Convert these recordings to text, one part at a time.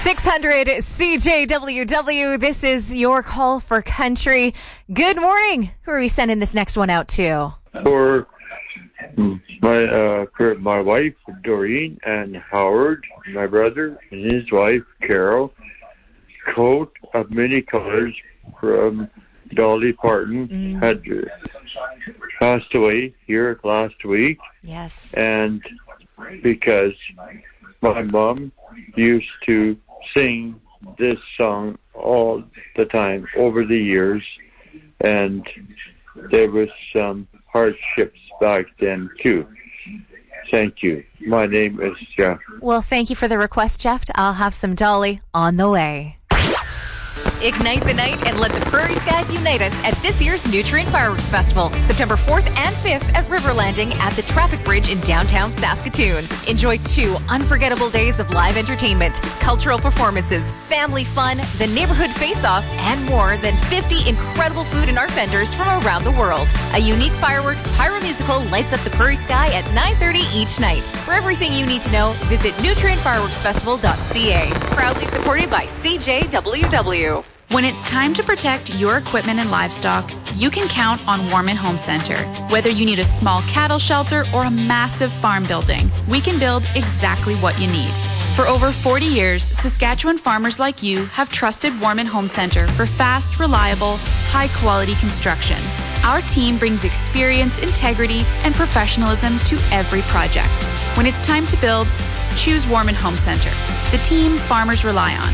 600 CJWW. This is your call for country. Good morning. Who are we sending this next one out to? For my wife, Doreen, and Howard, my brother, and his wife, Carol. Coat of many colors from Dolly Parton had passed away here last week. Yes. And because my mom used to sing this song all the time over the years, and there was some hardships back then too. Thank you. My name is Jeff. Well, thank you for the request, Jeff. I'll have some Dolly on the way. Ignite the night and let the Prairie Skies unite us at this year's Nutrient Fireworks Festival, September 4th and 5th at River Landing at the Traffic Bridge in downtown Saskatoon. Enjoy 2 unforgettable days of live entertainment, cultural performances, family fun, the neighborhood face-off, and more than 50 incredible food and art vendors from around the world. A unique fireworks pyro musical lights up the prairie sky at 9:30 each night. For everything you need to know, visit nutrientfireworksfestival.ca. Proudly supported by CJWW. When it's time to protect your equipment and livestock, you can count on Warman Home Center. Whether you need a small cattle shelter or a massive farm building, we can build exactly what you need. For over 40 years, Saskatchewan farmers like you have trusted Warman Home Center for fast, reliable, high-quality construction. Our team brings experience, integrity, and professionalism to every project. When it's time to build, choose Warman Home Center, the team farmers rely on.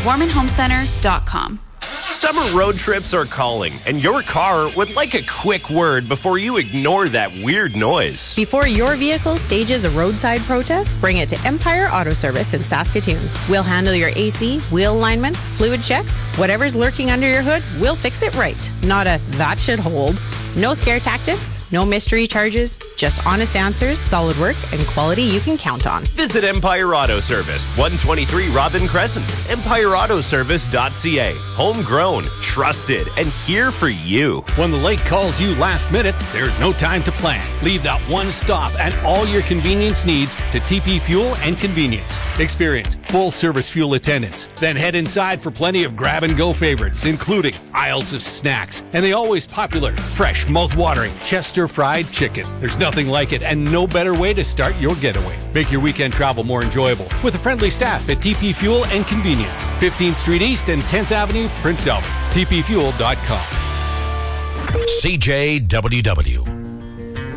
WarmanHomeCenter.com. Summer road trips are calling, and your car would like a quick word before you ignore that weird noise. Before your vehicle stages a roadside protest, bring it to Empire Auto Service in Saskatoon. We'll handle your AC, wheel alignments, fluid checks. Whatever's lurking under your hood, we'll fix it right. Not a that should hold. No scare tactics, no mystery charges, just honest answers, solid work, and quality you can count on. Visit Empire Auto Service, 123 Robin Crescent. EmpireAutoservice.ca. Homegrown, trusted, and here for you. When the lake calls you last minute, there's no time to plan. Leave that one stop and all your convenience needs to TP Fuel and Convenience. Experience full-service fuel attendants. Then head inside for plenty of grab-and-go favorites, including aisles of snacks and the always popular, fresh, mouth-watering Chester fried chicken. There's nothing like it and no better way to start your getaway. Make your weekend travel more enjoyable with a friendly staff at TP Fuel and Convenience, 15th Street East and 10th Avenue, Prince Albert. TPFuel.com. CJWW.